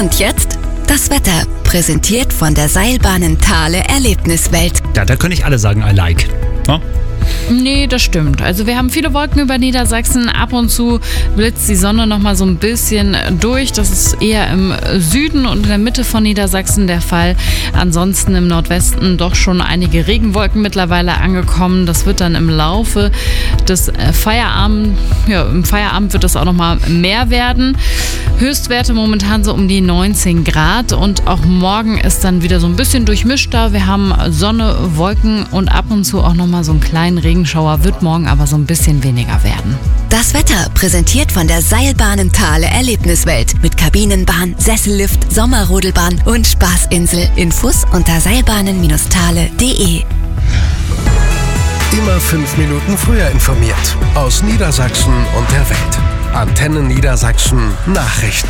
Und jetzt das Wetter, präsentiert von der Seilbahnen Thale Erlebniswelt. Ja, da können nicht alle sagen, I like. Ja? Nee, das stimmt. Also wir haben viele Wolken über Niedersachsen. Ab und zu blitzt die Sonne noch mal so ein bisschen durch. Das ist eher im Süden und in der Mitte von Niedersachsen der Fall. Ansonsten im Nordwesten doch schon einige Regenwolken mittlerweile angekommen. Das wird dann im Laufe des Feierabends, im Feierabend wird das auch noch mal mehr werden. Höchstwerte momentan so um die 19 Grad und auch morgen ist dann wieder so ein bisschen durchmischter. Wir haben Sonne, Wolken und ab und zu auch noch mal so einen kleinen Regenschauer, wird morgen aber so ein bisschen weniger werden. Das Wetter, präsentiert von der Seilbahnen Thale Erlebniswelt. Mit Kabinenbahn, Sessellift, Sommerrodelbahn und Spaßinsel. Infos unter seilbahnen-thale.de. Immer 5 Minuten früher informiert. Aus Niedersachsen und der Welt. Antenne Niedersachsen Nachrichten.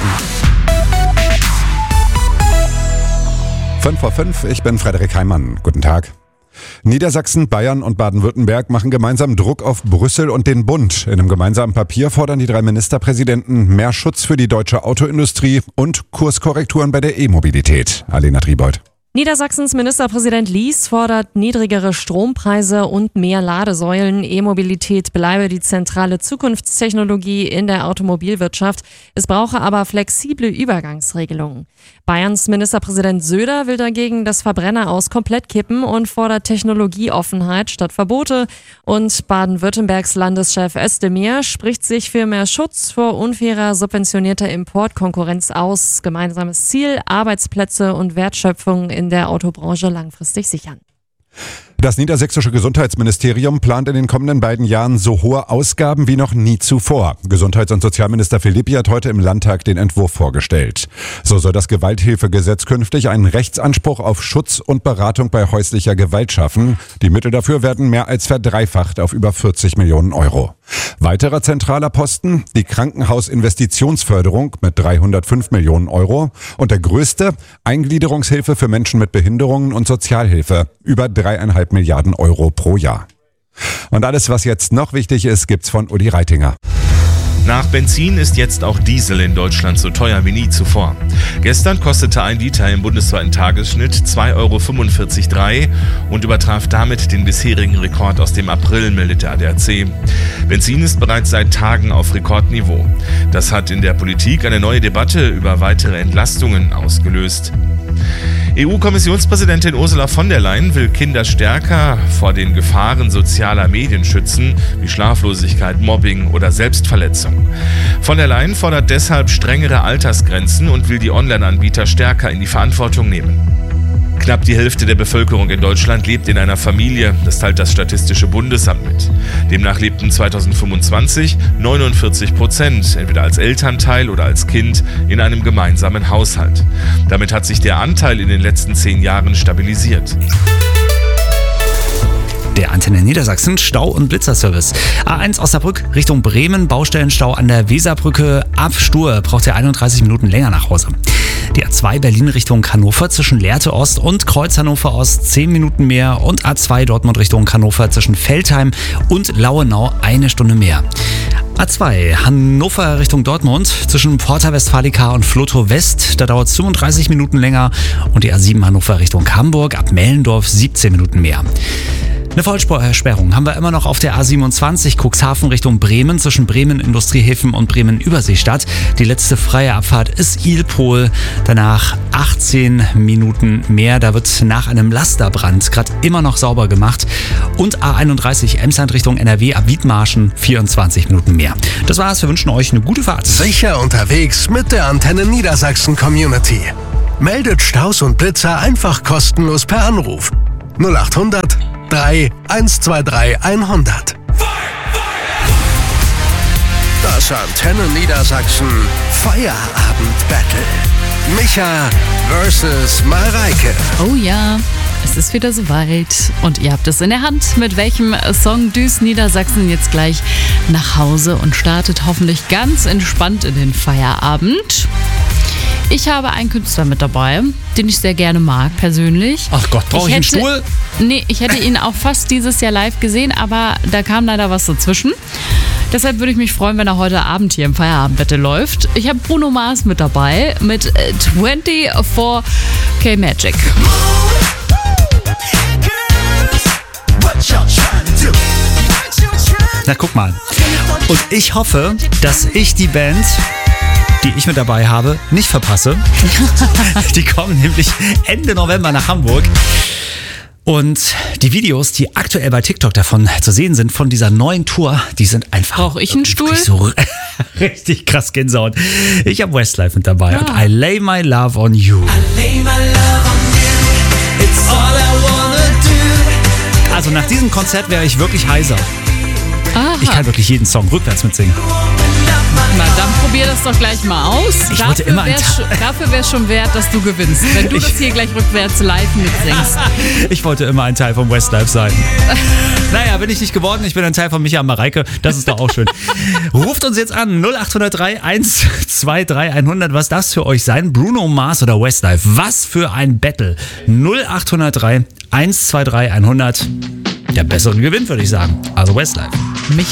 5:05, ich bin Frederik Heimann. Guten Tag. Niedersachsen, Bayern und Baden-Württemberg machen gemeinsam Druck auf Brüssel und den Bund. In einem gemeinsamen Papier fordern die 3 Ministerpräsidenten mehr Schutz für die deutsche Autoindustrie und Kurskorrekturen bei der E-Mobilität. Alena Triebold. Niedersachsens Ministerpräsident Lies fordert niedrigere Strompreise und mehr Ladesäulen. E-Mobilität bleibe die zentrale Zukunftstechnologie in der Automobilwirtschaft. Es brauche aber flexible Übergangsregelungen. Bayerns Ministerpräsident Söder will dagegen das Verbrenner aus komplett kippen und fordert Technologieoffenheit statt Verbote. Und Baden-Württembergs Landeschef Özdemir spricht sich für mehr Schutz vor unfairer subventionierter Importkonkurrenz aus. Gemeinsames Ziel: Arbeitsplätze und Wertschöpfung in der Autobranche langfristig sichern. Das niedersächsische Gesundheitsministerium plant in den kommenden beiden Jahren so hohe Ausgaben wie noch nie zuvor. Gesundheits- und Sozialminister Philippi hat heute im Landtag den Entwurf vorgestellt. So soll das Gewalthilfegesetz künftig einen Rechtsanspruch auf Schutz und Beratung bei häuslicher Gewalt schaffen. Die Mittel dafür werden mehr als verdreifacht auf über 40 Millionen Euro. Weiterer zentraler Posten: die Krankenhausinvestitionsförderung mit 305 Millionen Euro. Und der größte: Eingliederungshilfe für Menschen mit Behinderungen und Sozialhilfe. Über 3,5 Milliarden Euro pro Jahr. Und alles, was jetzt noch wichtig ist, gibt's von Uli Reitinger. Nach Benzin ist jetzt auch Diesel in Deutschland so teuer wie nie zuvor. Gestern kostete ein Liter im bundesweiten Tagesschnitt 2,45 € und übertraf damit den bisherigen Rekord aus dem April, meldet der ADAC. Benzin ist bereits seit Tagen auf Rekordniveau. Das hat in der Politik eine neue Debatte über weitere Entlastungen ausgelöst. EU-Kommissionspräsidentin Ursula von der Leyen will Kinder stärker vor den Gefahren sozialer Medien schützen, wie Schlaflosigkeit, Mobbing oder Selbstverletzung. Von der Leyen fordert deshalb strengere Altersgrenzen und will die Online-Anbieter stärker in die Verantwortung nehmen. Knapp die Hälfte der Bevölkerung in Deutschland lebt in einer Familie, das teilt das Statistische Bundesamt mit. Demnach lebten 2025 49%, entweder als Elternteil oder als Kind, in einem gemeinsamen Haushalt. Damit hat sich der Anteil in den letzten 10 Jahren stabilisiert. Der Antenne Niedersachsen Stau- und Blitzerservice. A1 Osnabrück Richtung Bremen, Baustellenstau an der Weserbrückke. Ab Stur braucht ihr 31 Minuten länger nach Hause. Die A2 Berlin Richtung Hannover zwischen Lehrte Ost und Kreuz Hannover Ost 10 Minuten mehr und A2 Dortmund Richtung Hannover zwischen Veltheim und Lauenau 1 Stunde mehr. A2 Hannover Richtung Dortmund zwischen Porta Westfalica und Flotow West, da dauert es 35 Minuten länger und die A7 Hannover Richtung Hamburg ab Mellendorf 17 Minuten mehr. Eine Vollsperrung haben wir immer noch auf der A27 Cuxhaven Richtung Bremen zwischen Bremen Industriehäfen und Bremen Überseestadt. Die letzte freie Abfahrt ist Ilpol, danach 18 Minuten mehr. Da wird nach einem Lasterbrand gerade immer noch sauber gemacht. Und A31 Emsland Richtung NRW ab Wiedmarschen 24 Minuten mehr. Das war's, wir wünschen euch eine gute Fahrt. Sicher unterwegs mit der Antenne Niedersachsen Community. Meldet Staus und Blitzer einfach kostenlos per Anruf. 0800 3 123 100. Das Antenne Niedersachsen Feierabend-Battle. Micha versus Mareike. Oh ja, es ist wieder soweit und ihr habt es in der Hand, mit welchem Song düst Niedersachsen jetzt gleich nach Hause und startet hoffentlich ganz entspannt in den Feierabend. Ich habe einen Künstler mit dabei, den ich sehr gerne mag, persönlich. Ach Gott, brauche ich einen Stuhl? Nee, ich hätte ihn auch fast dieses Jahr live gesehen, aber da kam leider was dazwischen. Deshalb würde ich mich freuen, wenn er heute Abend hier im Feierabendbattle läuft. Ich habe Bruno Mars mit dabei mit 24K Magic. Na, guck mal. Und ich hoffe, dass ich die Band, die ich mit dabei habe, nicht verpasse. Die kommen nämlich Ende November nach Hamburg. Und die Videos, die aktuell bei TikTok davon zu sehen sind, von dieser neuen Tour, die sind einfach... Brauche ich einen Stuhl? So richtig krass Gänsehaut. Ich habe Westlife mit dabei und I lay my love on you. Also nach diesem Konzert wäre ich wirklich heiser. Aha. Ich kann wirklich jeden Song rückwärts mitsingen. Na, dann probier das doch gleich mal aus. Dafür wäre es schon wert, dass du gewinnst, wenn du das hier gleich rückwärts live mitsingst. Ich wollte immer ein Teil von Westlife sein. Naja, bin ich nicht geworden. Ich bin ein Teil von Micha und Mareike. Das ist doch auch schön. Ruft uns jetzt an. 0803 123 100. Was darf das für euch sein? Bruno Mars oder Westlife? Was für ein Battle. 0803 123 100. Der Bessere gewinnt, würde ich sagen. Also Westlife. Micha